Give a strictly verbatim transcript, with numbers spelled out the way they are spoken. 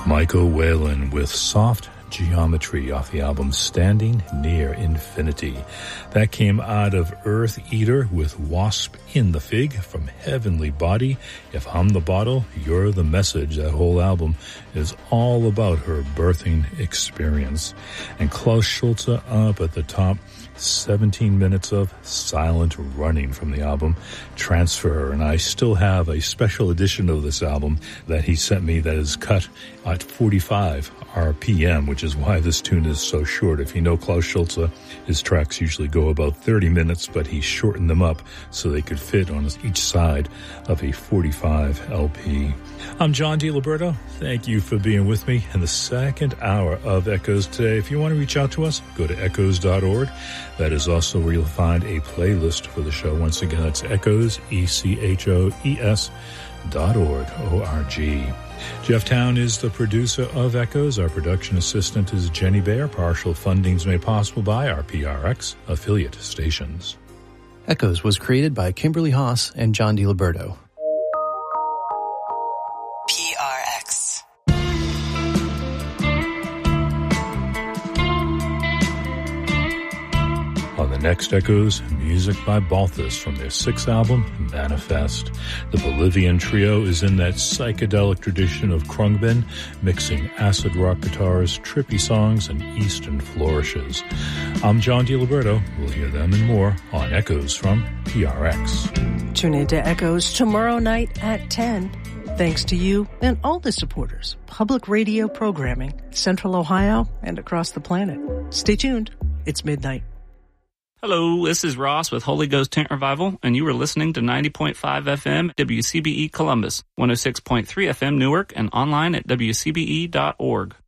Michael Whalen with Soft Geometry off the album Standing Near Infinity. That came out of Earth Eater with Wasp in the Fig from Heavenly Body. If I'm the Bottle, You're the Message. That whole album is all about her birthing experience. And Klaus Schulze up at the top, seventeen minutes of silent running from the album Transfer. And I still have a special edition of this album that he sent me that is cut at forty-five R P M, which is why this tune is so short. If you know Klaus Schulze, his tracks usually go about thirty minutes, but he shortened them up so they could fit on each side of a forty-five L P. I'm John DiLiberto. Thank you for being with me in the second hour of Echoes today. If you want to reach out to us, go to echoes dot org. That is also where you'll find a playlist for the show. Once again, that's Echoes, E C H O E S dot org, O R G. Jeff Town is the producer of Echoes. Our production assistant is Jenny Bayer. Partial funding is made possible by our P R X affiliate stations. Echoes was created by Kimberly Haas and John DiLiberto. P R X. On the next Echoes, music by Balthus from their sixth album, Manifest. The Bolivian trio is in that psychedelic tradition of Khruangbin, mixing acid rock guitars, trippy songs, and eastern flourishes. I'm John DiLiberto. We'll hear them and more on Echoes from P R X. Tune in to Echoes tomorrow night at ten. Thanks to you and all the supporters. Public radio programming, Central Ohio and across the planet. Stay tuned. It's midnight. Hello, this is Ross with Holy Ghost Tent Revival, and you are listening to ninety point five F M W C B E Columbus, one oh six point three F M Newark, and online at W C B E dot org.